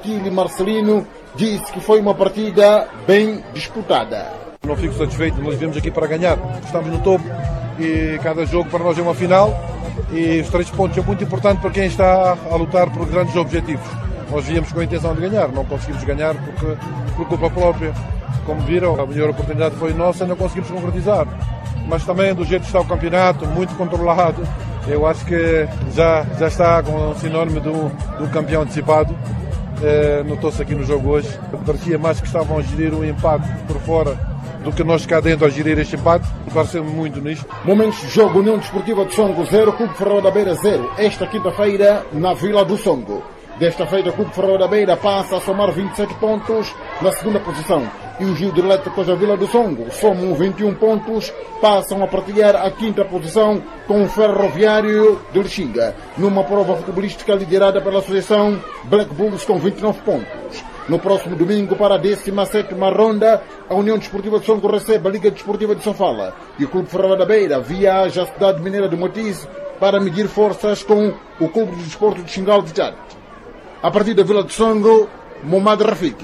Kili Marcelino disse que foi uma partida bem disputada. Não fico satisfeito, nós viemos aqui para ganhar. Estamos no topo e cada jogo para nós é uma final e os 3 pontos é muito importante para quem está a lutar por grandes objetivos. Nós viemos com a intenção de ganhar, não conseguimos ganhar por culpa própria. Como viram, a melhor oportunidade foi nossa e não conseguimos concretizar. Mas também do jeito que está o campeonato, muito controlado, eu acho que já está com o sinónimo do campeão antecipado. Notou-se aqui no jogo hoje, parecia mais que estavam a gerir um empate por fora do que nós cá dentro a gerir este empate, pareceu-me muito nisto. Momentos de jogo, União Desportiva de Songo 0, Clube Ferreira da Beira 0, esta quinta-feira na Vila do Songo. Desta feita, o Clube Ferreira da Beira passa a somar 27 pontos na segunda posição. E os hidroelétricos da Vila do Songo somam 21 pontos, passam a partilhar a quinta posição com o Ferroviário de Lixinga, numa prova futebolística liderada pela Associação Black Bulls com 29 pontos. No próximo domingo, para a 17ª ronda, a União Desportiva de Songo recebe a Liga Desportiva de Sofala e o Clube Ferreira da Beira viaja à cidade mineira de Motiz para medir forças com o Clube de Desporto de Xingal de Tchad. A partir da Vila do Songo, Momad Rafiki.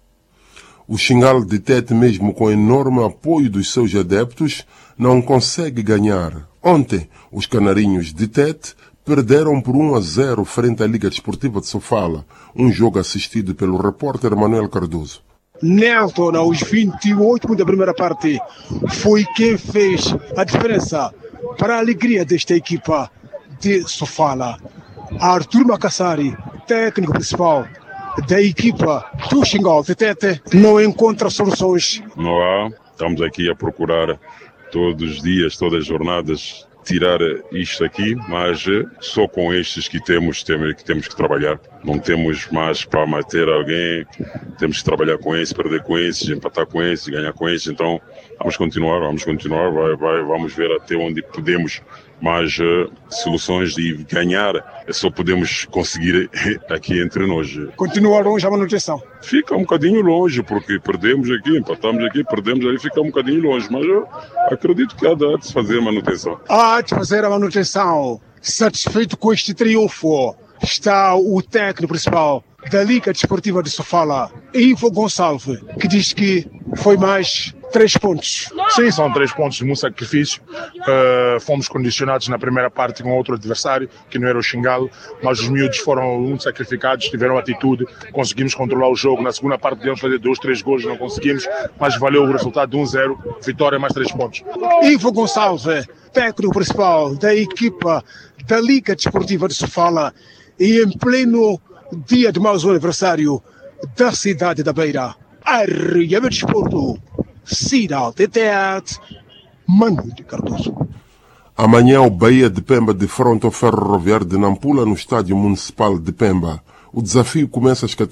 O Xingal de Tete, mesmo com enorme apoio dos seus adeptos, não consegue ganhar. Ontem, os canarinhos de Tete perderam por 1-0 frente à Liga Desportiva de Sofala, um jogo assistido pelo repórter Manuel Cardoso. Nelton, aos 28 da primeira parte, foi quem fez a diferença para a alegria desta equipa de Sofala. Arthur Macassari, técnico principal da equipa do Xingal de Tete, não encontra soluções. Não há, estamos aqui a procurar todos os dias, todas as jornadas, tirar isto aqui, mas só com estes que temos que trabalhar. Não temos mais para manter alguém, temos que trabalhar com esses, perder com esses, empatar com esses, ganhar com esses. Então vamos continuar, vamos ver até onde podemos mais soluções de ganhar. Só podemos conseguir aqui entre nós. Continua longe a manutenção? Fica um bocadinho longe, porque perdemos aqui, empatamos aqui, perdemos ali, fica um bocadinho longe, mas eu acredito que há de se fazer a manutenção. Há de fazer a manutenção. Satisfeito com este triunfo está o técnico principal da Liga Desportiva de Sofala, Ivo Gonçalves, que diz que foi mais 3 pontos. Sim, são 3 pontos de muito sacrifício. Fomos condicionados na primeira parte com outro adversário, que não era o Xingal, mas os miúdos foram muito sacrificados, tiveram atitude, conseguimos controlar o jogo. Na segunda parte podíamos fazer 2, 3 gols, não conseguimos, mas valeu o resultado de 1-0, vitória mais 3 pontos. Ivo Gonçalves, técnico principal da equipa da Liga Desportiva de Sofala, e em pleno dia de mais um aniversário da cidade da Beira. Arriba Desporto, cidade de Tete, Manuel Cardoso. Amanhã o Bahia de Pemba defronta o Ferroviário de Nampula no Estádio Municipal de Pemba. O desafio começa às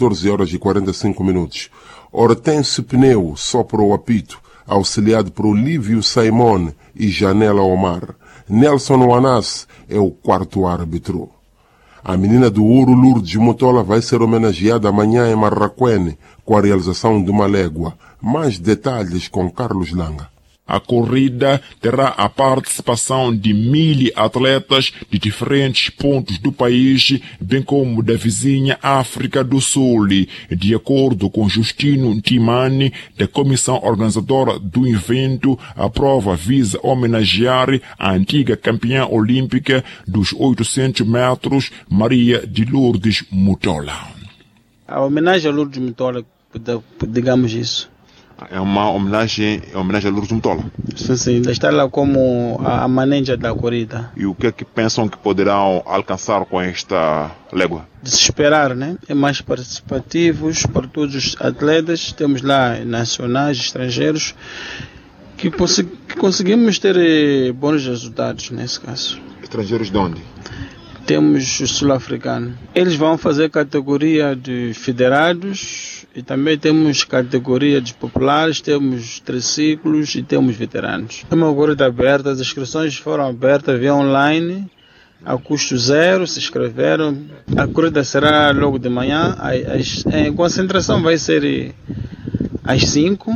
14h45. Hortêncio Pneu sopra o apito, auxiliado por Olívio Saimone e Janela Omar. Nelson Wanas é o quarto árbitro. A menina do ouro Lourdes Motola vai ser homenageada amanhã em Marraquene com a realização de uma légua. Mais detalhes com Carlos Langa. A corrida terá a participação de 1.000 atletas de diferentes pontos do país, bem como da vizinha África do Sul, de acordo com Justino Timani, da comissão organizadora do evento. A prova visa homenagear a antiga campeã olímpica dos 800 metros, Maria de Lourdes Motola. A homenagem a Lourdes Motola, digamos isso. É uma homenagem a Lourdes Motola. Sim, está lá como a manager da corrida. E o que é que pensam que poderão alcançar com esta légua? De se esperar, né? É mais participativos para todos os atletas. Temos lá nacionais, estrangeiros, que conseguimos ter bons resultados nesse caso. Estrangeiros de onde? Temos os sul-africanos. Eles vão fazer categoria de federados. E também temos categoria de populares, temos triciclos e temos veteranos. É uma corrida aberta, as inscrições foram abertas via online, a custo zero, se inscreveram. A corrida será logo de manhã, a concentração vai ser às 5,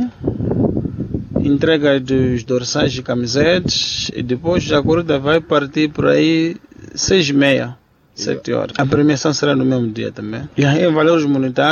entrega dos dorsais e camisetas, e depois a corrida vai partir por aí 6h30. 7 horas. A premiação será no mesmo dia também. E aí, valores monetários.